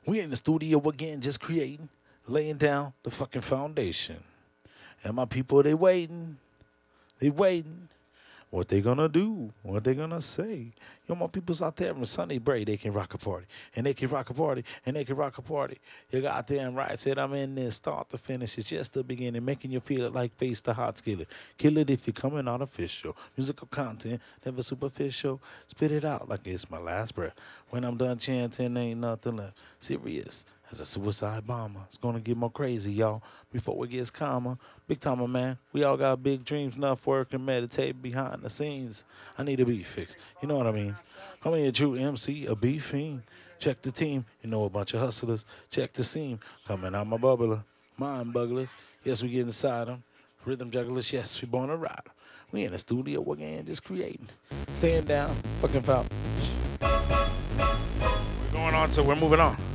We in the studio again, just creating, laying down the fucking foundation. And my people, they waiting. They waiting. What they gonna do? What they gonna say? Yo, my people's out there in Sunny Bray, they can rock a party. And they can rock a party. And they can rock a party. You goddamn right. Said I'm in this start to finish. It's just the beginning. Making you feel it like face the hot skillet. Kill it if you're coming artificial. Musical content, never superficial. Spit it out like it's my last breath. When I'm done chanting, ain't nothing left. Serious as a suicide bomber. It's gonna get more crazy, y'all, before it gets calmer. Big timer, man. We all got big dreams, enough work and meditate behind the scenes. I need a beat fix. You know what I mean? I'm a true MC, a beat fiend. Check the team. You know, a bunch of hustlers. Check the scene. Coming out my bubbler. Mind bugglers. Yes, we get inside them. Rhythm jugglers. Yes, we born to ride 'em. We in the studio again, just creating. Staying down. Fucking foul. We're going on to, we're moving on.